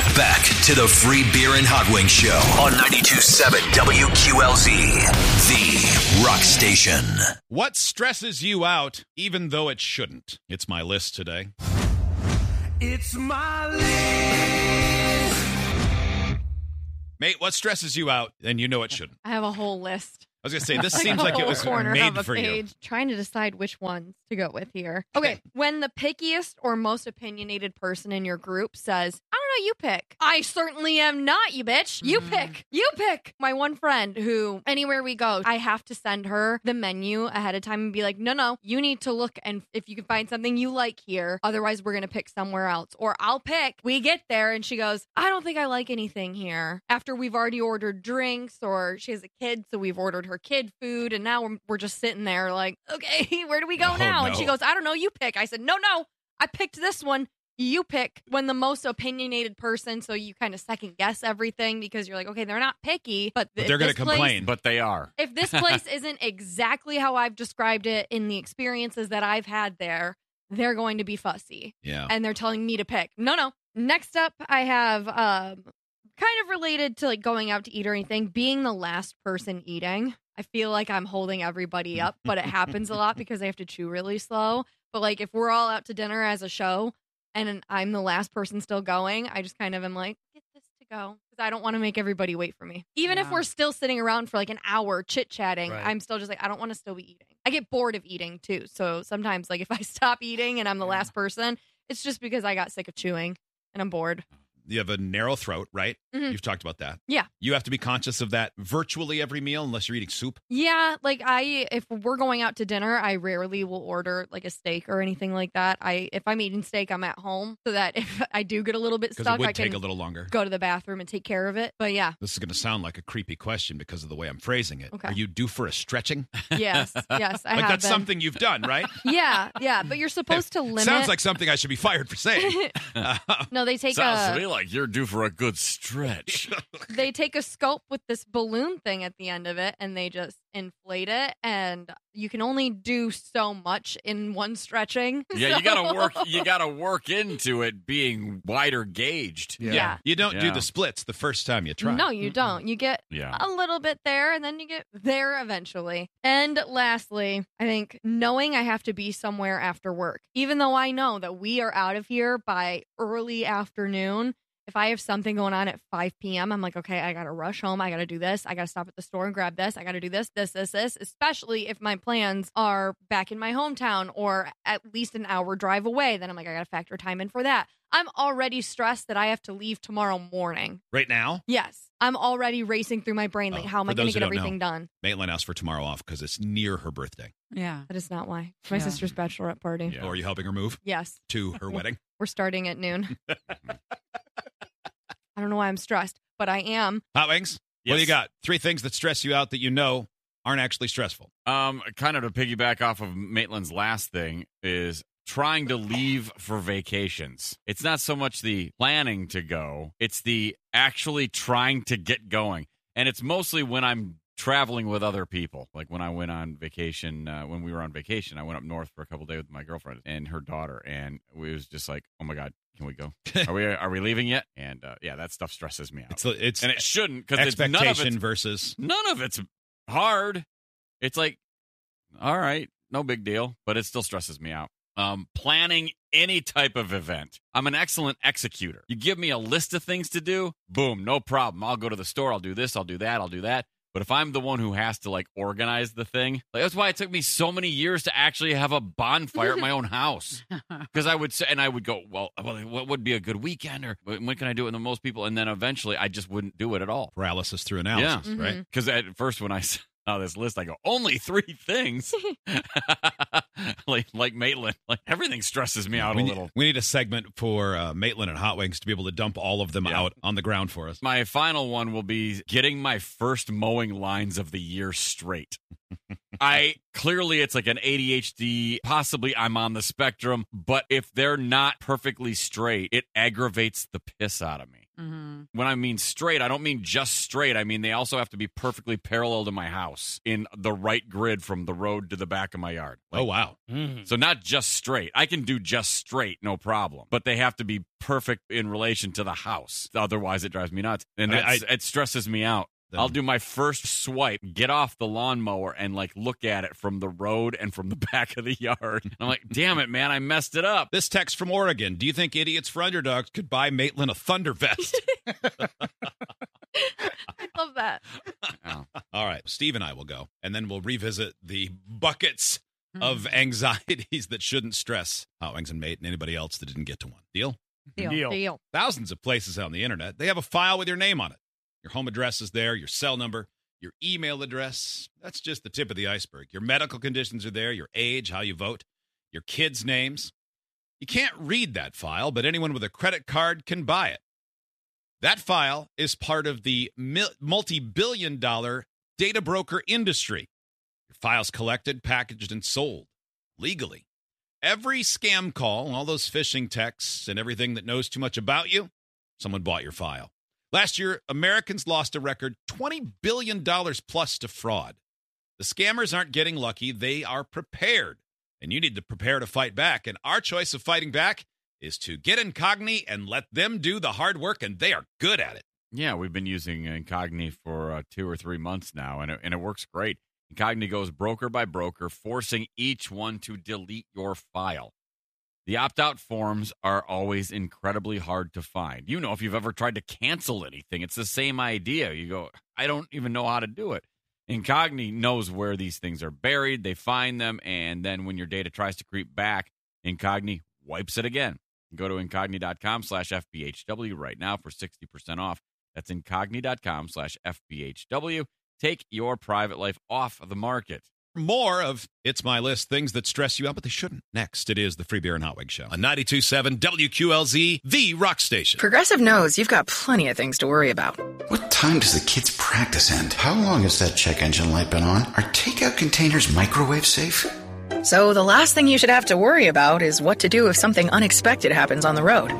Back to the Free Beer and Hot Wings Show on 92.7 WQLZ, the rock station. What stresses you out, even though it shouldn't? It's my list today. It's my list. Mate, what stresses you out, and you know it shouldn't? I have a whole list. I was going to say, this seems like it was made for you. Trying to decide which ones to go with here. Okay, when the pickiest or most opinionated person in your group says, I don't know, you pick. I certainly am not, you bitch. You pick. You pick. My one friend who, anywhere we go, I have to send her the menu ahead of time and be like, no, you need to look, and if you can find something you like here, otherwise we're going to pick somewhere else. Or I'll pick. We get there and she goes, I don't think I like anything here. After we've already ordered drinks, or she has a kid, so we've ordered her kid food, and now we're just sitting there like, okay, where do we go now? No. And she goes, I don't know, you pick. I said, no, I picked this one. You pick. When the most opinionated person, so you kind of second guess everything because you're like, okay, they're not picky, but they're going to complain. But they are. If this place isn't exactly how I've described it in the experiences that I've had there, they're going to be fussy. Yeah. And they're telling me to pick. No. Next up, I have kind of related to like going out to eat or anything, being the last person eating. I feel like I'm holding everybody up, but it happens a lot because I have to chew really slow. But like if we're all out to dinner as a show and I'm the last person still going, I just kind of am like, get this to go. Because I don't want to make everybody wait for me. Even if we're still sitting around for like an hour chit-chatting, Right. I'm still just like, I don't want to still be eating. I get bored of eating too. So sometimes like if I stop eating and I'm the last person, it's just because I got sick of chewing and I'm bored. You have a narrow throat, right? Mhm. You've talked about that. Yeah. You have to be conscious of that virtually every meal unless you're eating soup. Yeah, like if we're going out to dinner, I rarely will order like a steak or anything like that. If I'm eating steak, I'm at home so that if I do get a little bit Because stuck, it I would can take a little longer. go to the bathroom and take care of it. But yeah, This is going to sound like a creepy question because of the way I'm phrasing it. Okay. Are you due for a stretching? yes, I Like have that's been. something you've done, right? Yeah, but you're supposed to limit. Sounds like something I should be fired for saying. No, they take Sounds to me a like you're due for a good stretch. scope with this balloon thing at the end of it, and they just inflate it, and you can only do so much in one stretching. Yeah, you gotta work into it being wider gauged. Yeah. You don't do Yeah. the splits the first time you try. No, you don't. You get Yeah. a little bit there, and then you get there eventually. And lastly, I think knowing I have to be somewhere after work, even though I know that we are out of here by early afternoon. If I have something going on at 5 p.m., I'm like, okay, I got to rush home. I got to do this. I got to stop at the store and grab this. I got to do this, especially if my plans are back in my hometown or at least an hour drive away. Then I'm like, I got to factor time in for that. I'm already stressed that I have to leave tomorrow morning. Right now, Yes. I'm already racing through my brain. Like, how am for I going those to who get don't know. everything done? Maitland asked for tomorrow off because it's near her birthday. Yeah. That is not why. It's my sister's bachelorette party. Yeah. Or are you helping her move Yes. to her wedding? We're starting at noon. I don't know why I'm stressed, but I am. Hot Wings, what do Yes. you got? 3 things that stress you out that you know aren't actually stressful. Kind of to piggyback off of Maitland's last thing is trying to leave for vacations. It's not so much the planning to go, it's the actually trying to get going. And it's mostly when I'm traveling with other people. Like when I went on vacation, when we were on vacation, I went up north for a couple days with my girlfriend and her daughter. And it was just like, oh my God, can we go? Are we leaving yet? And yeah, that stuff stresses me out. It's And it shouldn't, because expectation versus none of it's hard. It's like, all right, no big deal, but it still stresses me out. Planning any type of event. I'm an excellent executor. You give me a list of things to do, boom, no problem. I'll go to the store, I'll do this, I'll do that. But if I'm the one who has to like organize the thing, like, that's why it took me so many years to actually have a bonfire at my own house. Because I would say, and I would go, well, what would be a good weekend, or when can I do it with the most people? And then eventually I just wouldn't do it at all. paralysis through analysis, Yeah. right? Because at first when I saw this list, I go, only 3 things. like Maitland, like everything stresses me out a little. We need a segment for Maitland and Hot Wings to be able to dump all of them out on the ground for us. My final one will be getting my first mowing lines of the year straight. Clearly it's like an ADHD, possibly I'm on the spectrum, but if they're not perfectly straight, it aggravates the piss out of me. When I mean straight, I don't mean just straight. I mean they also have to be perfectly parallel to my house in the right grid from the road to the back of my yard. Oh, wow. So not just straight. I can do just straight, no problem. But they have to be perfect in relation to the house. Otherwise, it drives me nuts. And it stresses me out. I'll do my first swipe, get off the lawnmower, and look at it from the road and from the back of the yard. And I'm like, damn it, man, I messed it up. This text from Oregon. Do you think idiots for underdogs could buy Maitland a Thunder vest? I love that. Oh. All right, Steve and I will go, and then we'll revisit the buckets of anxieties that shouldn't stress Hot Wings and Mate and anybody else that didn't get to one. Deal? Deal. Thousands of places on the internet, they have a file with your name on it. Your home address is there, your cell number, your email address. That's just the tip of the iceberg. Your medical conditions are there, your age, how you vote, your kids' names. You can't read that file, but anyone with a credit card can buy it. That file is part of the multi-billion-dollar data broker industry. Your file's collected, packaged, and sold legally. Every scam call, all those phishing texts, and everything that knows too much about you, someone bought your file. Last year, Americans lost a record $20 billion plus to fraud. The scammers aren't getting lucky. They are prepared. And you need to prepare to fight back. And our choice of fighting back is to get Incogni and let them do the hard work, and they are good at it. Yeah, we've been using Incogni for 2 or 3 months now, and it works great. Incogni goes broker by broker, forcing each one to delete your file. The opt-out forms are always incredibly hard to find. You know, if you've ever tried to cancel anything, it's the same idea. You go, I don't even know how to do it. Incogni knows where these things are buried. They find them, and then when your data tries to creep back, Incogni wipes it again. Go to Incogni.com/FBHW right now for 60% off. That's Incogni.com/FBHW. Take your private life off the market. More of It's My List, things that stress you out, but they shouldn't. Next, it is the Free Beer and Hot Wings Show on 92.7 WQLZ, the rock station. Progressive knows you've got plenty of things to worry about. What time does the kids' practice end? How long has that check engine light been on? Are takeout containers microwave safe? So the last thing you should have to worry about is what to do if something unexpected happens on the road.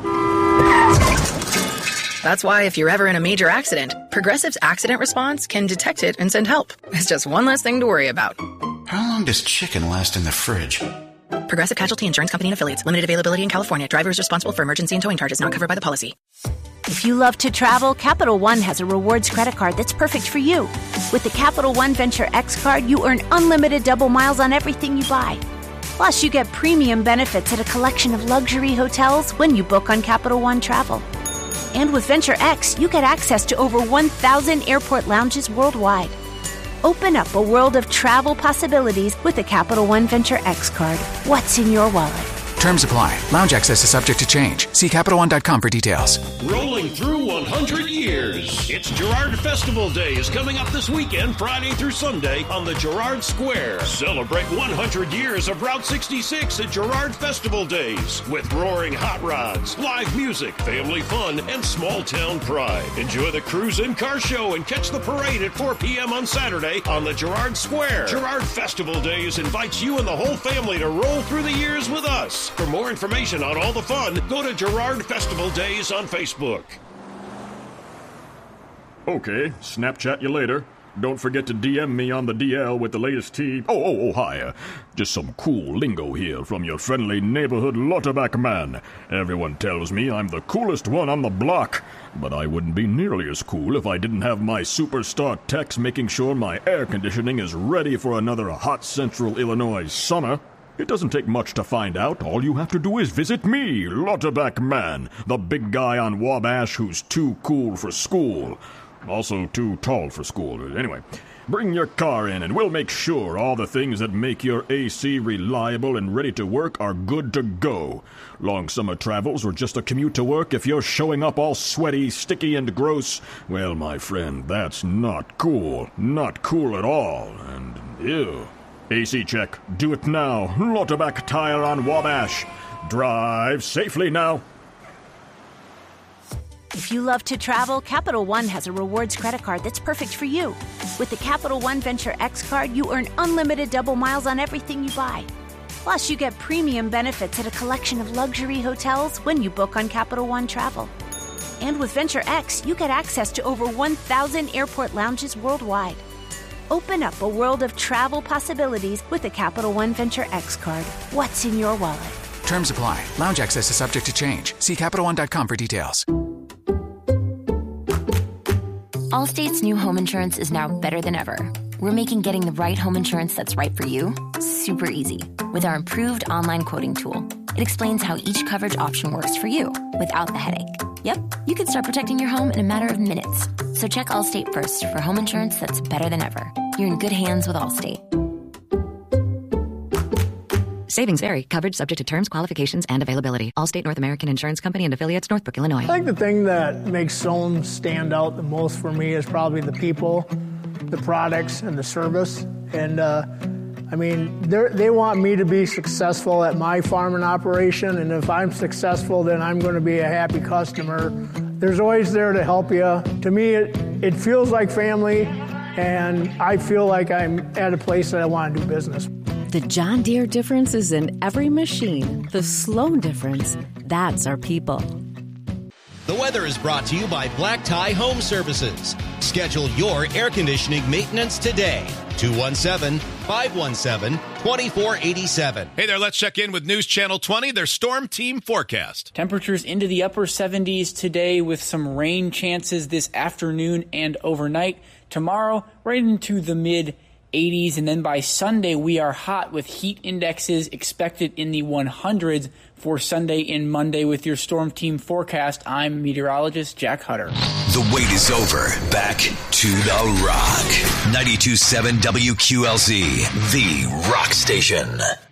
That's why if you're ever in a major accident, Progressive's accident response can detect it and send help. It's just one less thing to worry about. How long does chicken last in the fridge? Progressive Casualty Insurance Company and Affiliates. Limited availability in California. Driver is responsible for emergency and towing charges not covered by the policy. If you love to travel, Capital One has a rewards credit card that's perfect for you. With the Capital One Venture X card, you earn unlimited double miles on everything you buy. Plus, you get premium benefits at a collection of luxury hotels when you book on Capital One Travel. And with Venture X, you get access to over 1,000 airport lounges worldwide. Open up a world of travel possibilities with the Capital One Venture X card. What's in your wallet? Terms apply. Lounge access is subject to change. See CapitalOne.com for details. Rolling through 100 years. It's Girard Festival Days coming up this weekend, Friday through Sunday on the Girard Square. Celebrate 100 years of Route 66 at Girard Festival Days with roaring hot rods, live music, family fun, and small town pride. Enjoy the cruise and car show and catch the parade at 4 p.m. on Saturday on the Girard Square. Girard Festival Days invites you and the whole family to roll through the years with us. For more information on all the fun, go to Girard Festival Days on Facebook. Okay, Snapchat you later. Don't forget to DM me on the DL with the latest tea. Hi. Just some cool lingo here from your friendly neighborhood Lauterbach man. Everyone tells me I'm the coolest one on the block, but I wouldn't be nearly as cool if I didn't have my superstar techs making sure my air conditioning is ready for another hot central Illinois summer. It doesn't take much to find out. All you have to do is visit me, Lauterbach man, the big guy on Wabash who's too cool for school. Also too tall for school. Anyway, bring your car in and we'll make sure all the things that make your AC reliable and ready to work are good to go. Long summer travels or just a commute to work, if you're showing up all sweaty, sticky, and gross, well, my friend, that's not cool. Not cool at all. And ew. AC check. Do it now. Lauterbach Tire on Wabash. Drive safely now. If you love to travel, Capital One has a rewards credit card that's perfect for you. With the Capital One Venture X card, you earn unlimited double miles on everything you buy. Plus, you get premium benefits at a collection of luxury hotels when you book on Capital One Travel. And with Venture X, you get access to over 1,000 airport lounges worldwide. Open up a world of travel possibilities with the Capital One Venture X card. What's in your wallet? Terms apply. Lounge access is subject to change. See CapitalOne.com for details. Allstate's new home insurance is now better than ever. We're making getting the right home insurance that's right for you super easy with our improved online quoting tool. It explains how each coverage option works for you without the headache. Yep, you can start protecting your home in a matter of minutes. So check Allstate first for home insurance that's better than ever. You're in good hands with Allstate. Savings vary. Coverage subject to terms, qualifications, and availability. Allstate North American Insurance Company and affiliates, Northbrook, Illinois. I think the thing that makes Sohn stand out the most for me is probably the people, the products, and the service. And I mean, they want me to be successful at my farming operation, and if I'm successful, then I'm going to be a happy customer. There's always there to help you. To me, it feels like family, and I feel like I'm at a place that I want to do business. The John Deere difference is in every machine. The Sloan difference, that's our people. The weather is brought to you by Black Tie Home Services. Schedule your air conditioning maintenance today. 217-517-2487. Hey there, let's check in with News Channel 20, their Storm Team forecast. Temperatures into the upper 70s today with some rain chances this afternoon and overnight. Tomorrow, right into the mid-80s, and then by Sunday, we are hot with heat indexes expected in the 100s for Sunday and Monday. With your Storm Team forecast, I'm meteorologist Jack Hutter. The wait is over. Back to the Rock. 92.7 WQLZ, the Rock Station.